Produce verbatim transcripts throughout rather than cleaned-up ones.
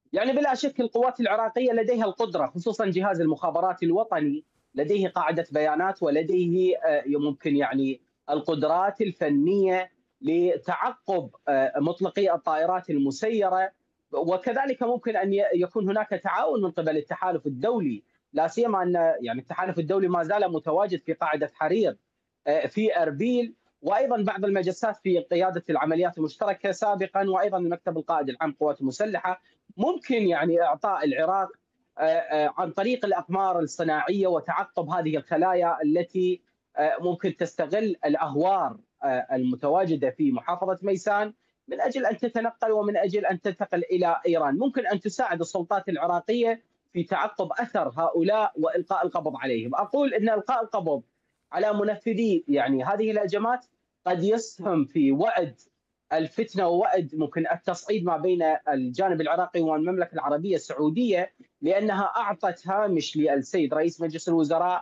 يعني بلا شك القوات العراقية لديها القدرة، خصوصا جهاز المخابرات الوطني لديه قاعدة بيانات ولديه آه، ممكن يعني القدرات الفنية لتعقب آه، مطلقي الطائرات المسيرة. وكذلك ممكن ان ي- يكون هناك تعاون من قبل التحالف الدولي، لا سيما ان يعني التحالف الدولي ما زال متواجد في قاعدة حرير آه، في اربيل، وايضا بعض المجسات في قياده العمليات المشتركه سابقا، وايضا المكتب القائد العام للقوات المسلحه. ممكن يعني اعطاء العراق آه، آه، عن طريق الاقمار الصناعيه وتعقب هذه الخلايا التي آه، ممكن تستغل الاهوار آه، المتواجده في محافظه ميسان من اجل ان تتنقل ومن اجل ان تنتقل الى ايران. ممكن ان تساعد السلطات العراقيه في تعقب اثر هؤلاء والقاء القبض عليهم. اقول ان القاء القبض على منفذي يعني هذه الهجمات قد يسهم في وأد الفتنه ووأد ممكن التصعيد ما بين الجانب العراقي والمملكه العربيه السعوديه، لانها اعطت هامش للسيد رئيس مجلس الوزراء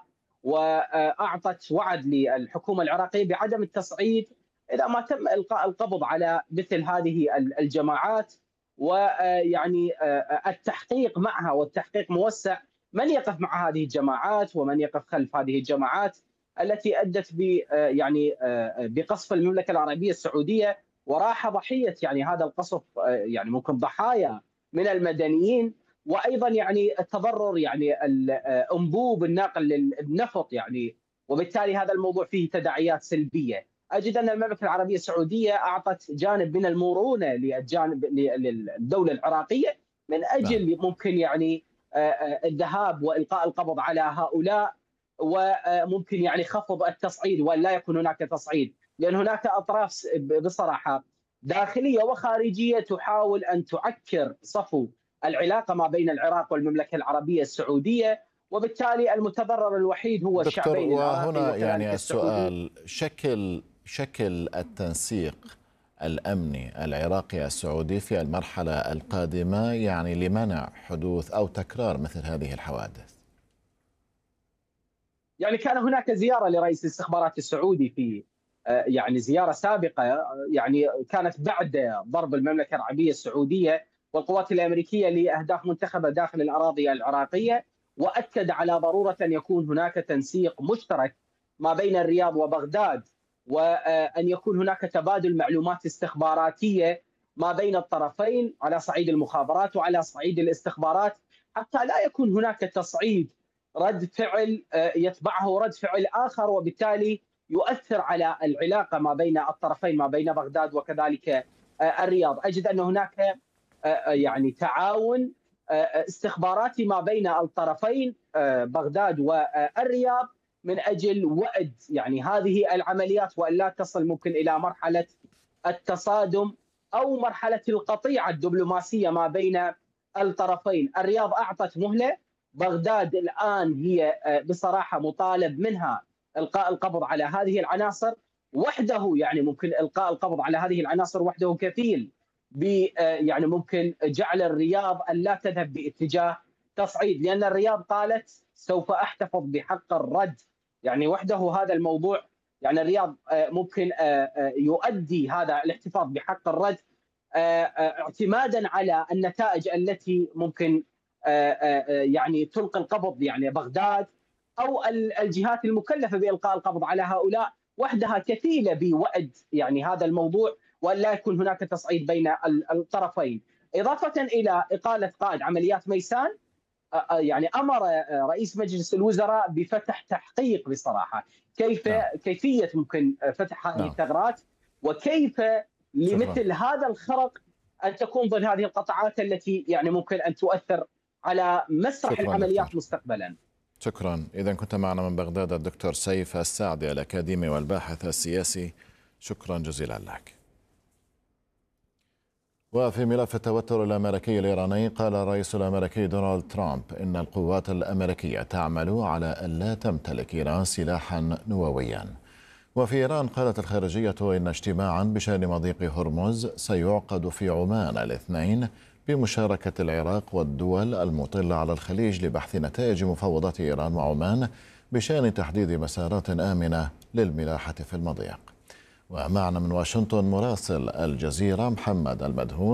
واعطت وعد للحكومه العراقيه بعدم التصعيد اذا ما تم القاء القبض على مثل هذه الجماعات، ويعني التحقيق معها والتحقيق موسع من يقف مع هذه الجماعات ومن يقف خلف هذه الجماعات التي ادت ب يعني بقصف المملكه العربيه السعوديه، وراح ضحيه يعني هذا القصف يعني ممكن ضحايا من المدنيين، وايضا يعني التضرر يعني الانبوب الناقل للنفط يعني، وبالتالي هذا الموضوع فيه تداعيات سلبيه. اجد ان المملكه العربيه السعوديه اعطت جانب من المرونه للجانب للدوله العراقيه من نعم. اجل ممكن يعني الذهاب والقاء القبض على هؤلاء، وممكن يعني خفض التصعيد ولا يكون هناك تصعيد، لان هناك اطراف بصراحه داخليه وخارجيه تحاول ان تعكر صفو العلاقه ما بين العراق والمملكه العربيه السعوديه، وبالتالي المتضرر الوحيد هو دكتور، الشعبين العراقي وهنا وكذلك يعني السعودي. السؤال، شكل شكل التنسيق الأمني العراقي السعودي في المرحلة القادمة يعني لمنع حدوث أو تكرار مثل هذه الحوادث. يعني كان هناك زياره لرئيس الاستخبارات السعودي في يعني زياره سابقه، يعني كانت بعد ضرب المملكه العربيه السعوديه والقوات الامريكيه لاهداف منتخبه داخل الاراضي العراقيه، واكد على ضروره ان يكون هناك تنسيق مشترك ما بين الرياض وبغداد، وان يكون هناك تبادل معلومات استخباراتيه ما بين الطرفين على صعيد المخابرات وعلى صعيد الاستخبارات، حتى لا يكون هناك تصعيد رد فعل يتبعه رد فعل اخر، وبالتالي يؤثر على العلاقه ما بين الطرفين ما بين بغداد وكذلك الرياض. اجد ان هناك يعني تعاون استخباراتي ما بين الطرفين بغداد والرياض من اجل وأد يعني هذه العمليات وان لا تصل ممكن الى مرحله التصادم او مرحله القطيعه الدبلوماسيه ما بين الطرفين. الرياض اعطت مهله، بغداد الان هي بصراحه مطالب منها القاء القبض على هذه العناصر وحده، يعني ممكن القاء القبض على هذه العناصر وحده كفيل ب يعني ممكن جعل الرياض ان لا تذهب باتجاه تصعيد، لان الرياض قالت سوف احتفظ بحق الرد، يعني وحده هذا الموضوع يعني الرياض ممكن يؤدي هذا الاحتفاظ بحق الرد اعتمادا على النتائج التي ممكن يعني تلقي القبض يعني بغداد او الجهات المكلفه بالقاء القبض على هؤلاء وحدها كفيله بوأد يعني هذا الموضوع وان لا يكون هناك تصعيد بين الطرفين. اضافه الى اقاله قائد عمليات ميسان، يعني امر رئيس مجلس الوزراء بفتح تحقيق بصراحه كيف نعم. كيفيه ممكن فتح هذه نعم. الثغرات، وكيف شكرا. لمثل هذا الخرق ان تكون ضمن هذه القطاعات التي يعني ممكن ان تؤثر على مسرح شكرا العمليات دكتور. مستقبلا. شكرا. إذا كنت معنا من بغداد الدكتور سيف السعدي الأكاديمي والباحث السياسي، شكرا جزيلا لك. وفي ملف التوتر الأمريكي الإيراني، قال الرئيس الأمريكي دونالد ترامب إن القوات الأمريكية تعمل على ألا تمتلك إيران سلاحا نوويا. وفي إيران قالت الخارجية إن اجتماعا بشأن مضيق هرمز سيعقد في عمان الاثنين بمشاركة العراق والدول المطلة على الخليج لبحث نتائج مفاوضات إيران وعمان بشأن تحديد مسارات آمنة للملاحة في المضيق. ومعنا من واشنطن مراسل الجزيرة محمد المدهون.